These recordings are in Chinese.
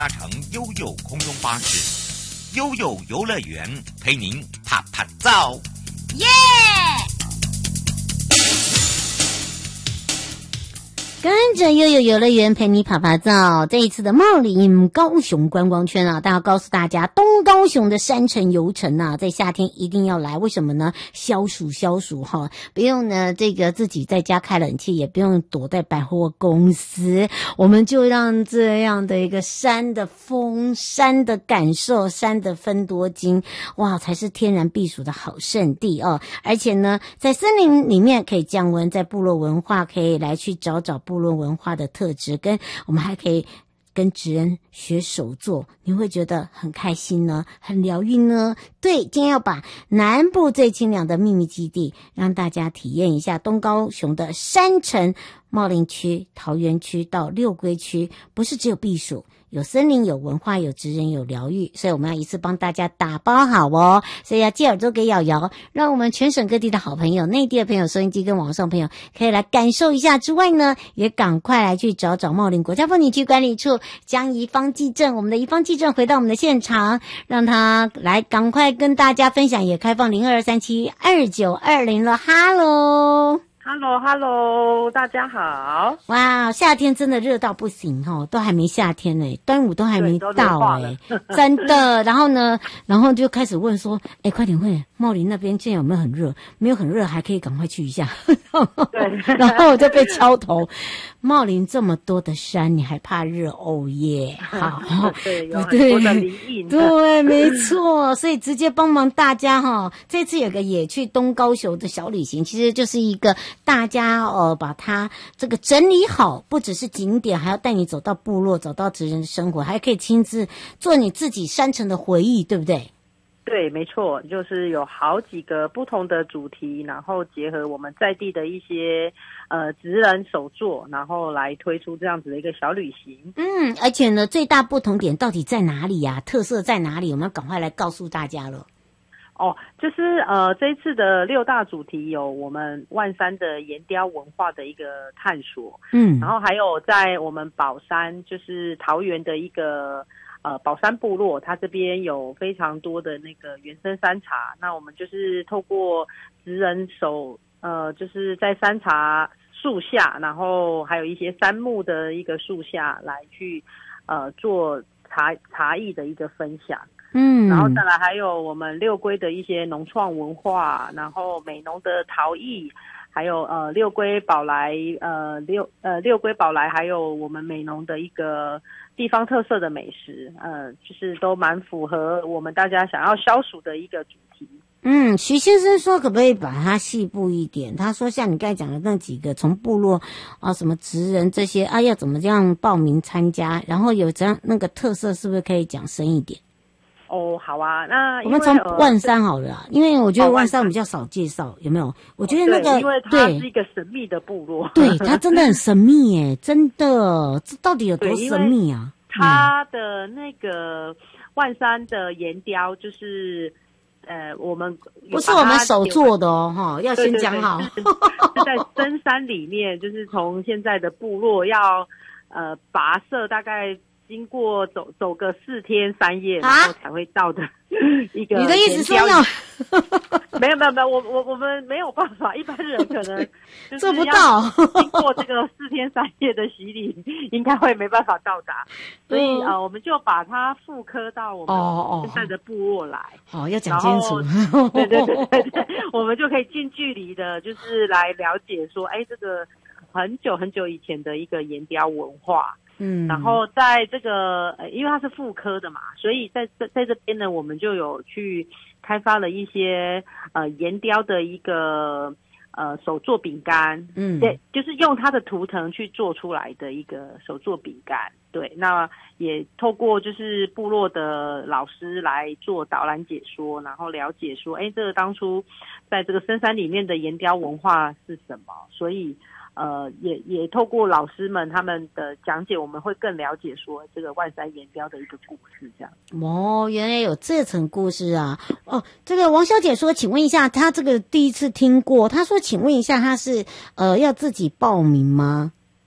搭乘悠悠空中巴士，悠悠游乐园陪您啪啪照， 耶！跟着悠悠游乐园陪你爬爬照，这一次的茂林高雄观光圈啊，大家告诉大家，东高雄的山城游程啊，在夏天一定要来，为什么呢？消暑哈，不用呢这个自己在家开冷气，也不用躲在百货公司，我们就让这样的一个山的风、山的感受、山的芬多精，哇，才是天然避暑的好圣地哦！而且呢，在森林里面可以降温，在部落文化可以来去找部落文化的特质，跟我们还可以跟职人学手作，你会觉得很开心呢，很疗愈呢。对，今天要把南部最清凉的秘密基地让大家体验一下，东高雄的山城茂林区、桃园区到六龟区，不是只有避暑，有森林，有文化，有职人，有疗愈，所以我们要一次帮大家打包好哦。所以要借耳朵给瑶瑶，让我们全省各地的好朋友、内地的朋友、收音机跟网上朋友可以来感受一下之外呢，也赶快来去找茂林国家风景区管理处江宜芳记正，我们的宜芳记正回到我们的现场，让他来赶快跟大家分享，也开放02372920了。 Hello， 大家好！ 哇，夏天真的热到不行哦，都还没夏天呢，端午都还没到哎，真的。然后就开始问说，快点问茂林那边现在有没有很热？没有很热，还可以赶快去一下。 对， 然后我就被敲头，茂林这么多的山，你还怕热？哦耶，好， 对，有很多的林荫， 对，没错，所以直接帮忙大家哈。这次有个野去东高雄的小旅行，其实就是一个大家把它这个整理好，不只是景点，还要带你走到部落，走到职人的生活，还可以亲自做你自己山城的回忆，对不对？ 对，没错，就是有好几个不同的主题，然后结合我们在地的一些职人手作，然后来推出这样子的一个小旅行。 而且呢，最大不同点到底在哪里呀？特色在哪里？我们要赶快来告诉大家了。 就是这一次的6大主题有我们万山的岩雕文化的一个探索，然后还有在我们宝山，就是桃园的一个宝山部落，它这边有非常多的那个原生山茶，那我们就是透过职人手就是在山茶树下，然后还有一些杉木的一个树下来去做茶艺的一个分享。然后再来还有我们六龟的一些农创文化，然后美浓的陶艺，还有六龟宝来六龟宝来，还有我们美浓的一个地方特色的美食，就是都蛮符合我们大家想要消暑的一个主题。 徐先生说可不可以把它细部一点？他说像你刚才讲的那几个，从部落什么职人这些要怎么样报名参加，然后有这样那个特色，是不是可以讲深一点？ 好啊，那我们从万山好了因为我觉得万山比较少介绍，有没有？我觉得那个因为它是一个神秘的部落， 对，它真的很神秘耶，真的，这到底有多神秘啊？ 它的那个万山的岩雕就是我们不是我们手做的要先讲好， 是在深山里面，就是从现在的部落要跋涉大概经过走个4天3夜，然后才会到的一个。 你的意思说要？ 没有，我们没有办法，一般人可能做不到。 经过这个4天3夜的洗礼，应该会没办法到达，所以我们就把它复刻到我们现在的部落来。 要讲清楚。 对，我们就可以近距离的，就是来了解说，这个很久很久以前的一个岩雕文化。然后在这个因为它是复刻的嘛，所以在这边呢，我们就有去开发了一些岩雕的一个手做饼干，对，就是用它的图腾去做出来的一个手做饼干。对，那也透过就是部落的老师来做导览解说，然后了解说，这个当初在这个深山里面的岩雕文化是什么，所以也透过老师们他们的讲解，我们会更了解说这个万山岩雕的一个故事这样。 原来有这层故事啊！这个王小姐说，请问一下，她这个第一次听过，她说，请问一下，她是要自己报名吗？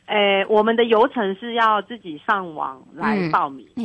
我们的游程是要自己上网来报名。